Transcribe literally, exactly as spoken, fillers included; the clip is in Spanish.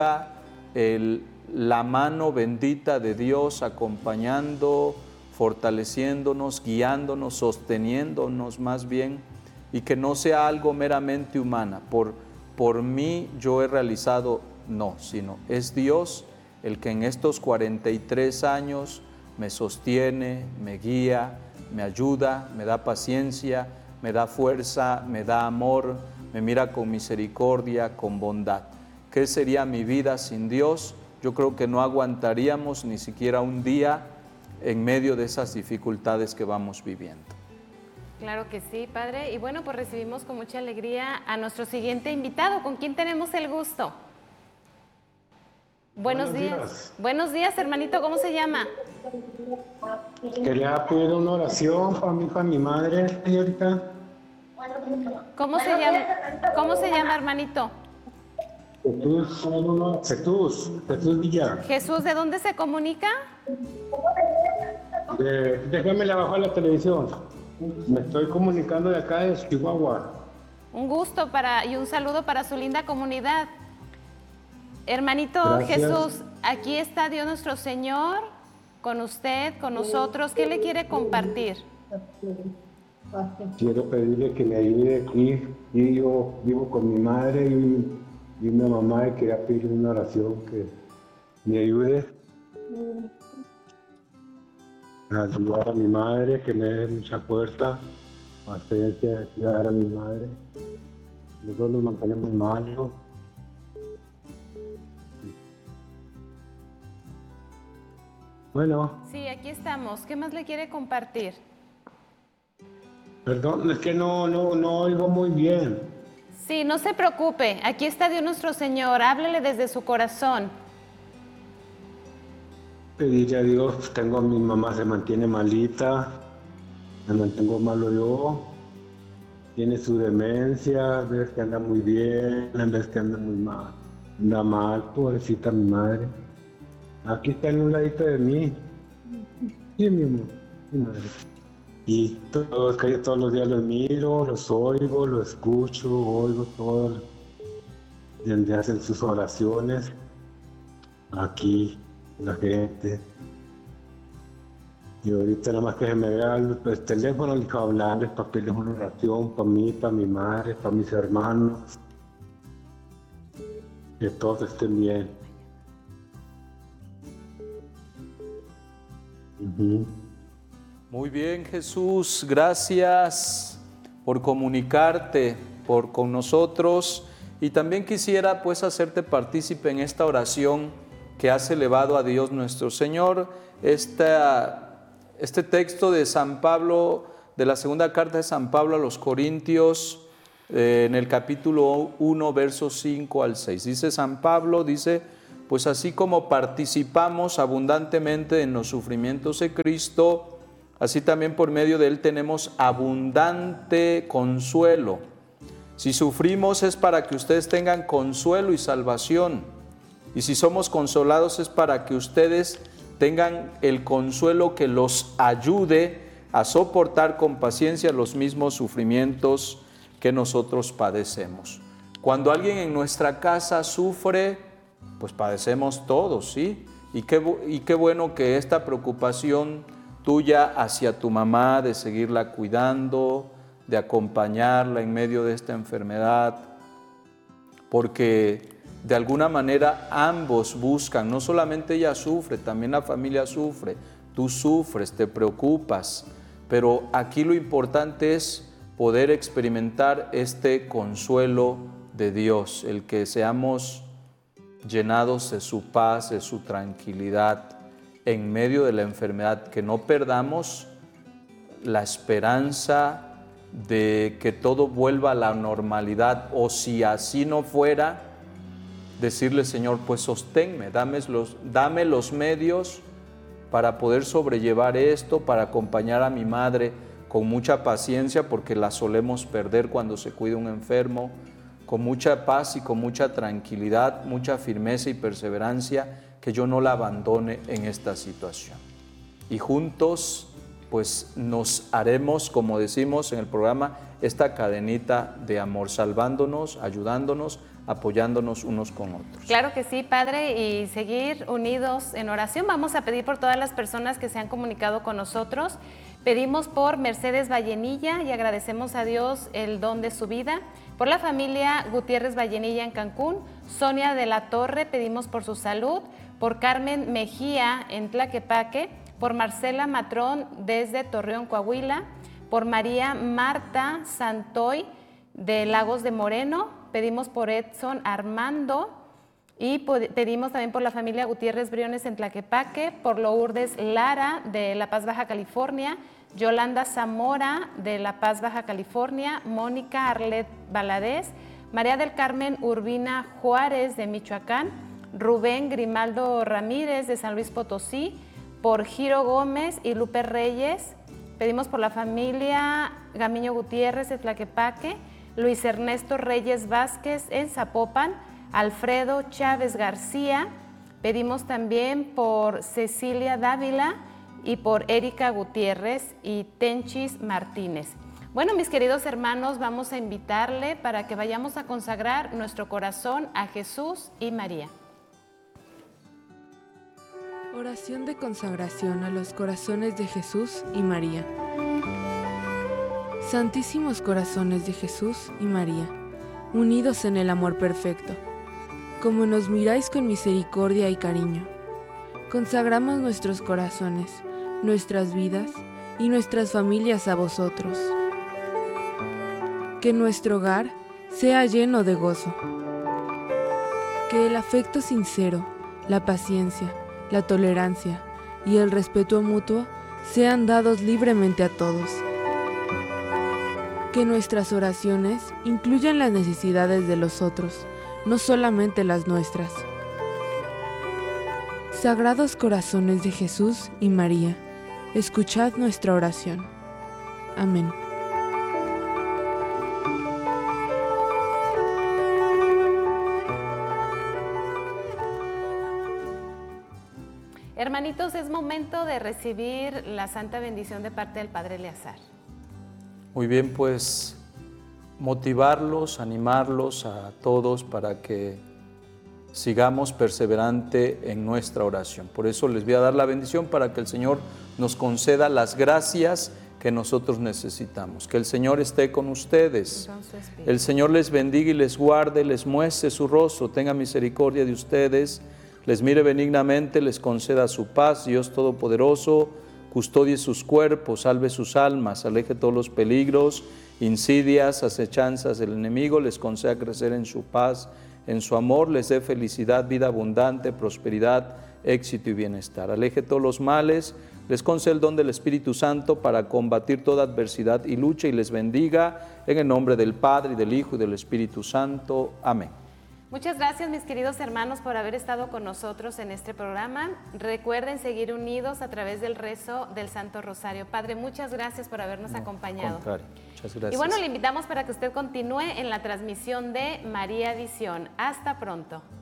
el, la mano bendita de Dios acompañando, fortaleciéndonos, guiándonos, sosteniéndonos más bien, y que no sea algo meramente humana. Por, por mí yo he realizado, no, sino es Dios el que en estos cuarenta y tres años me sostiene, me guía, me ayuda, me da paciencia, me da fuerza, me da amor, me mira con misericordia, con bondad. ¿Qué sería mi vida sin Dios? Yo creo que no aguantaríamos ni siquiera un día en medio de esas dificultades que vamos viviendo. Claro que sí, Padre. Y bueno, pues recibimos con mucha alegría a nuestro siguiente invitado. ¿Con quién tenemos el gusto? Buenos, Buenos días. días. Buenos días, hermanito. ¿Cómo se llama? Quería pedir una oración para mí, para mi madre, señorita. ¿Cómo se llama, ¿Cómo se llama, hermanito? Jesús, Jesús, Jesús Villa. Jesús, ¿de dónde se comunica? De, déjame la bajar la televisión. Me estoy comunicando de acá de Chihuahua. Un gusto para y un saludo para su linda comunidad. Hermanito Gracias. Jesús, aquí está Dios nuestro Señor, con usted, con nosotros. ¿Qué le quiere compartir? Quiero pedirle que me ayude aquí. Y yo vivo con mi madre y, y mi mamá, y quería pedirle una oración que me ayude a ayudar a mi madre, que me dé mucha fuerza, paciencia de cuidar a mi madre. Nosotros nos mantenemos mal. Bueno. Sí, aquí estamos. ¿Qué más le quiere compartir? Perdón, es que no, no, no oigo muy bien. Sí, no se preocupe. Aquí está Dios nuestro Señor. Háblele desde su corazón. Pedirle a Dios, tengo a mi mamá, se mantiene malita, me mantengo malo yo, tiene su demencia, a veces que anda muy bien, a veces que anda muy mal, anda mal, pobrecita mi madre. Aquí está en un ladito de mí. Sí, mi amor, mi madre. Y todos, todos los días los miro, los oigo, los escucho, oigo todo, donde hacen sus oraciones. Aquí, la gente. Y ahorita nada más que se me vea el, el teléfono, le quiero hablarles para pedirles una oración para mí, para mi madre, para mis hermanos. Que todos estén bien. Uh-huh. Muy bien, Jesús, gracias por comunicarte por, con nosotros, y también quisiera pues hacerte partícipe en esta oración que has elevado a Dios nuestro Señor. Esta, este texto de San Pablo, de la segunda carta de San Pablo a los Corintios, eh, en el capítulo uno, versos cinco al seis. Dice San Pablo, dice, pues así como participamos abundantemente en los sufrimientos de Cristo, así también por medio de Él tenemos abundante consuelo. Si sufrimos es para que ustedes tengan consuelo y salvación. Y si somos consolados es para que ustedes tengan el consuelo que los ayude a soportar con paciencia los mismos sufrimientos que nosotros padecemos. Cuando alguien en nuestra casa sufre, pues padecemos todos, ¿sí? Y qué, y qué bueno que esta preocupación tuya hacia tu mamá, de seguirla cuidando, de acompañarla en medio de esta enfermedad, porque de alguna manera ambos buscan, no solamente ella sufre, también la familia sufre, tú sufres, te preocupas, pero aquí lo importante es poder experimentar este consuelo de Dios, el que seamos llenados de su paz, de su tranquilidad en medio de la enfermedad, que no perdamos la esperanza de que todo vuelva a la normalidad, o si así no fuera, decirle, Señor, pues sosténme, dame los, dame los medios para poder sobrellevar esto, para acompañar a mi madre con mucha paciencia, porque la solemos perder cuando se cuida un enfermo, con mucha paz y con mucha tranquilidad, mucha firmeza y perseverancia, que yo no la abandone en esta situación. Y juntos, pues nos haremos, como decimos en el programa, esta cadenita de amor, salvándonos, ayudándonos apoyándonos unos con otros. Claro que sí, Padre, y seguir unidos en oración. Vamos a pedir por todas las personas que se han comunicado con nosotros. Pedimos por Mercedes Vallenilla y agradecemos a Dios el don de su vida. Por la familia Gutiérrez Vallenilla en Cancún, Sonia de la Torre, pedimos por su salud. Por Carmen Mejía en Tlaquepaque, por Marcela Matrón desde Torreón, Coahuila, por María Marta Santoy de Lagos de Moreno, pedimos por Edson Armando y pedimos también por la familia Gutiérrez Briones en Tlaquepaque, por Lourdes Lara de La Paz, Baja California, Yolanda Zamora de La Paz, Baja California, Mónica Arlet Valadez, María del Carmen Urbina Juárez de Michoacán, Rubén Grimaldo Ramírez de San Luis Potosí, por Giro Gómez y Lupe Reyes. Pedimos por la familia Gamiño Gutiérrez de Tlaquepaque, Luis Ernesto Reyes Vázquez en Zapopan, Alfredo Chávez García. Pedimos también por Cecilia Dávila y por Erika Gutiérrez y Tenchis Martínez. Bueno, mis queridos hermanos, vamos a invitarle para que vayamos a consagrar nuestro corazón a Jesús y María. Oración de consagración a los corazones de Jesús y María. Santísimos corazones de Jesús y María, unidos en el amor perfecto, como nos miráis con misericordia y cariño, consagramos nuestros corazones, nuestras vidas y nuestras familias a vosotros. Que nuestro hogar sea lleno de gozo. Que el afecto sincero, la paciencia, la tolerancia y el respeto mutuo sean dados libremente a todos. Que nuestras oraciones incluyan las necesidades de los otros, no solamente las nuestras. Sagrados corazones de Jesús y María, escuchad nuestra oración. Amén. Hermanitos, es momento de recibir la santa bendición de parte del Padre Eleazar. Muy bien, pues motivarlos, animarlos a todos para que sigamos perseverante en nuestra oración. Por eso les voy a dar la bendición para que el Señor nos conceda las gracias que nosotros necesitamos. Que el Señor esté con ustedes. El Señor les bendiga y les guarde, les muestre su rostro, tenga misericordia de ustedes, les mire benignamente, les conceda su paz. Dios Todopoderoso custodie sus cuerpos, salve sus almas, aleje todos los peligros, insidias, acechanzas del enemigo, les conceda crecer en su paz, en su amor, les dé felicidad, vida abundante, prosperidad, éxito y bienestar. Aleje todos los males, les concede el don del Espíritu Santo para combatir toda adversidad y lucha, y les bendiga en el nombre del Padre, y del Hijo y del Espíritu Santo. Amén. Muchas gracias, mis queridos hermanos, por haber estado con nosotros en este programa. Recuerden seguir unidos a través del rezo del Santo Rosario. Padre, muchas gracias por habernos No, acompañado. Contrario. Muchas gracias. Y bueno, le invitamos para que usted continúe en la transmisión de María Visión. Hasta pronto.